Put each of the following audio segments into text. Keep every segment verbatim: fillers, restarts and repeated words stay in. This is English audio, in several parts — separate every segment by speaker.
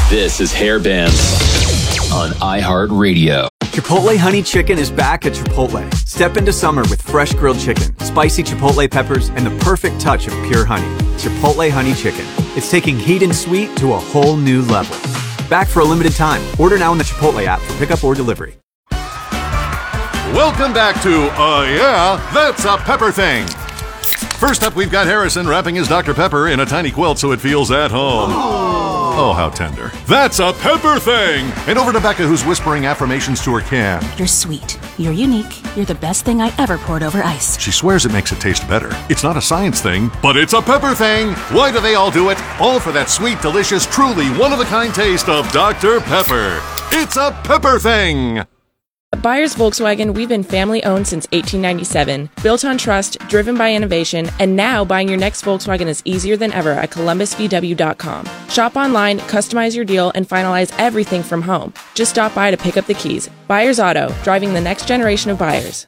Speaker 1: This is Hair Bands on iHeartRadio.
Speaker 2: Chipotle Honey Chicken is back at Chipotle. Step into summer with fresh grilled chicken, spicy Chipotle peppers, and the perfect touch of pure honey. Chipotle Honey Chicken. It's taking heat and sweet to a whole new level. Back for a limited time. Order now in the Chipotle app for pickup or delivery.
Speaker 3: Welcome back to Uh Yeah, That's a Pepper Thing. First up, we've got Harrison wrapping his Doctor Pepper in a tiny quilt so it feels at home. Oh, how tender. That's a Pepper Thing! And over to Becca, who's whispering affirmations to her can.
Speaker 4: You're sweet. You're unique. You're the best thing I ever poured over ice.
Speaker 3: She swears it makes it taste better. It's not a science thing, but it's a Pepper Thing! Why do they all do it? All for that sweet, delicious, truly one-of-a-kind taste of Doctor Pepper. It's a Pepper Thing!
Speaker 5: At Byers Volkswagen, we've been family-owned since eighteen ninety-seven, built on trust, driven by innovation, and now buying your next Volkswagen is easier than ever at Columbus V W dot com. Shop online, customize your deal, and finalize everything from home. Just stop by to pick up the keys. Byers Auto, driving the next generation of buyers.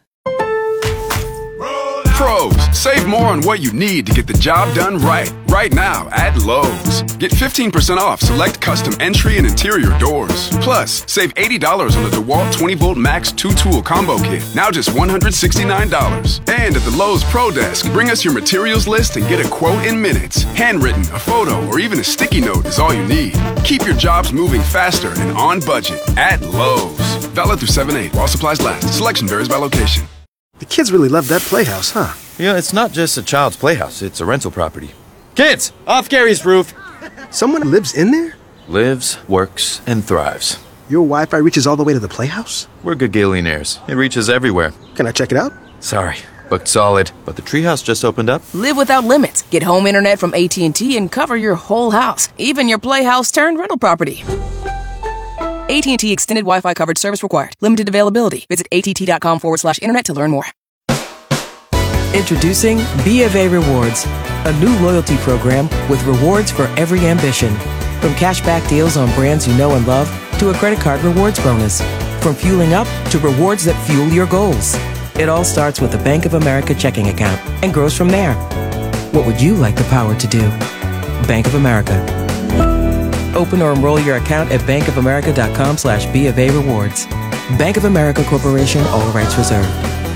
Speaker 6: Pros, save more on what you need to get the job done right. Right now at Lowe's. Get fifteen percent off select custom entry and interior doors. Plus, save eighty dollars on the DeWalt twenty volt Max two tool combo kit. Now just one hundred sixty-nine dollars. And at the Lowe's Pro Desk, bring us your materials list and get a quote in minutes. Handwritten, a photo, or even a sticky note is all you need. Keep your jobs moving faster and on budget at Lowe's. Valid through seven eight while supplies last. Selection varies by location.
Speaker 7: The kids really love that playhouse, huh?
Speaker 8: Yeah, it's not just a child's playhouse, it's a rental property. Kids, off Gary's roof!
Speaker 7: Someone lives in there?
Speaker 8: Lives, works, and thrives.
Speaker 7: Your Wi-Fi reaches all the way to the playhouse?
Speaker 8: We're Gagillionaires. It reaches everywhere.
Speaker 7: Can I check it out?
Speaker 8: Sorry, booked solid. But the treehouse just opened up.
Speaker 9: Live without limits. Get home internet from A T and T and cover your whole house. Even your playhouse turned rental property. A T and T Extended Wi-Fi coverage service required. Limited availability. Visit att.com forward slash internet to learn more.
Speaker 10: Introducing B of A Rewards, a new loyalty program with rewards for every ambition. From cashback deals on brands you know and love to a credit card rewards bonus. From fueling up to rewards that fuel your goals. It all starts with a Bank of America checking account and grows from there. What would you like the power to do? Bank of America. Open or enroll your account at bankofamerica.com slash B of A rewards. Bank of America Corporation, all rights reserved.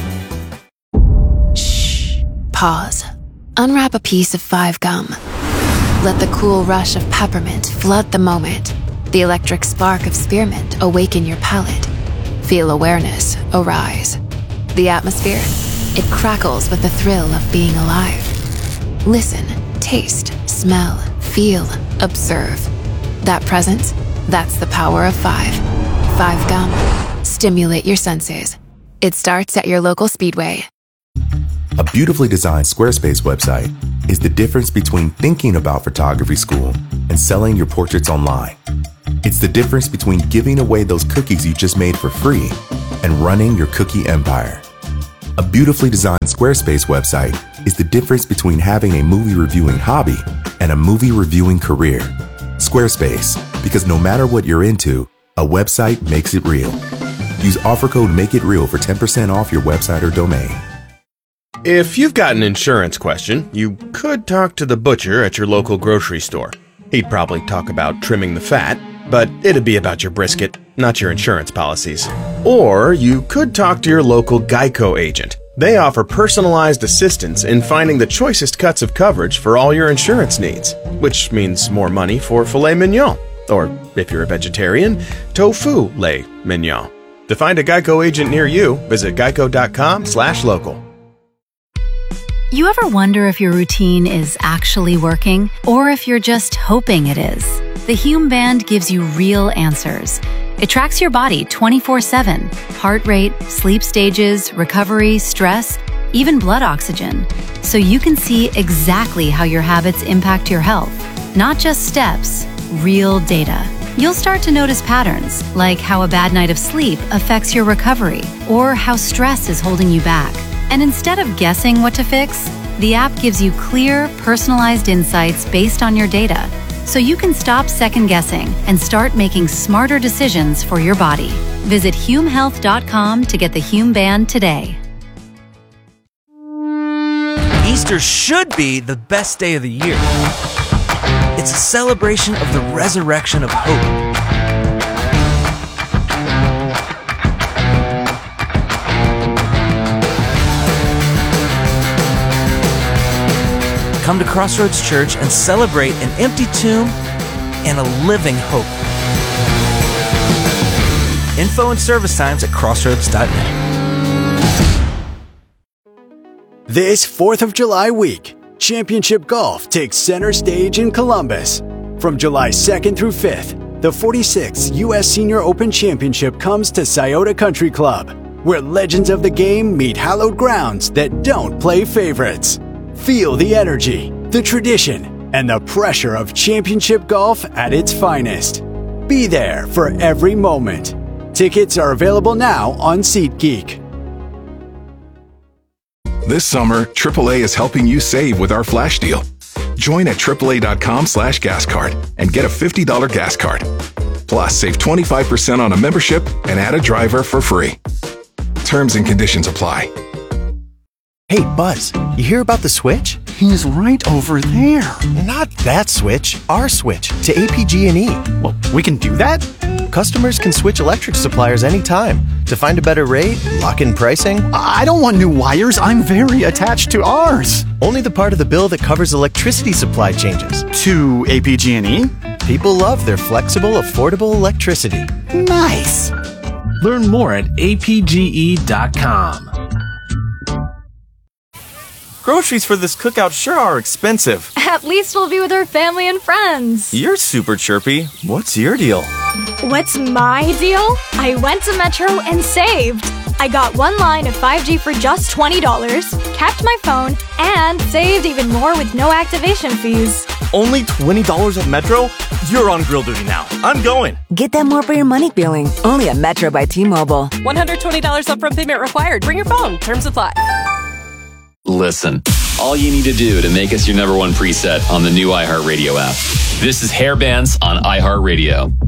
Speaker 11: Shh. Pause. Unwrap a piece of Five Gum. Let the cool rush of peppermint flood the moment. The electric spark of spearmint awaken your palate. Feel awareness arise. The atmosphere, it crackles with the thrill of being alive. Listen, taste, smell, feel, observe. That presence, that's the power of five. Five Gum. Stimulate your senses. It starts at your local Speedway.
Speaker 12: A beautifully designed Squarespace website is the difference between thinking about photography school and selling your portraits online. It's the difference between giving away those cookies you just made for free and running your cookie empire. A beautifully designed Squarespace website is the difference between having a movie reviewing hobby and a movie reviewing career. Squarespace, because no matter what you're into, a website makes it real. Use offer code MAKEITREAL for ten percent off your website or domain.
Speaker 13: If you've got an insurance question, you could talk to the butcher at your local grocery store. He'd probably talk about trimming the fat, but it'd be about your brisket, not your insurance policies. Or you could talk to your local Geico agent. They offer personalized assistance in finding the choicest cuts of coverage for all your insurance needs, which means more money for filet mignon. Or, if you're a vegetarian, tofu lait mignon. To find a Geico agent near you, visit geico.com slash local.
Speaker 14: You ever wonder if your routine is actually working, or if you're just hoping it is? The Hume Band gives you real answers. It tracks your body twenty-four seven, heart rate, sleep stages, recovery, stress, even blood oxygen, so you can see exactly how your habits impact your health. Not just steps, real data. You'll start to notice patterns, like how a bad night of sleep affects your recovery, or how stress is holding you back. And instead of guessing what to fix, the app gives you clear, personalized insights based on your data, so you can stop second-guessing and start making smarter decisions for your body. Visit hume health dot com to get the Hume Band today.
Speaker 15: Easter should be the best day of the year. It's a celebration of the resurrection of hope. Come to Crossroads Church and celebrate an empty tomb and a living hope. Info and service times at crossroads dot net.
Speaker 16: This fourth of July week, Championship Golf takes center stage in Columbus. From July second through fifth, the forty-sixth U S Senior Open Championship comes to Scioto Country Club, where legends of the game meet hallowed grounds that don't play favorites. Feel the energy, the tradition, and the pressure of championship golf at its finest. Be there for every moment. Tickets are available now on SeatGeek.
Speaker 17: This summer, triple A is helping you save with our flash deal. Join at triple A dot com slash gas card and get a fifty dollars gas card. Plus, save twenty-five percent on a membership and add a driver for free. Terms and conditions apply.
Speaker 18: Hey, Buzz, you hear about the switch? He's right over there. Not that switch, our switch to A P G and E. Well, we can do that? Customers can switch electric suppliers anytime to find a better rate, lock in pricing. I don't want new wires. I'm very attached to ours. Only the part of the bill that covers electricity supply changes. To A P G and E? People love their flexible, affordable electricity. Nice.
Speaker 19: Learn more at A P G E dot com.
Speaker 8: Groceries for this cookout sure are expensive.
Speaker 20: At least we'll be with our family and friends.
Speaker 8: You're super chirpy. What's your deal?
Speaker 20: What's my deal? I went to Metro and saved. I got one line of five G for just twenty dollars, kept my phone, and saved even more with no activation fees.
Speaker 8: Only twenty dollars at Metro? You're on grill duty now. I'm going.
Speaker 21: Get that more for your money feeling. Only at Metro by T-Mobile.
Speaker 22: one hundred twenty dollars upfront payment required. Bring your phone. Terms apply.
Speaker 1: Listen, all you need to do to make us your number one preset on the new iHeartRadio app. This is Hair Bands on iHeartRadio.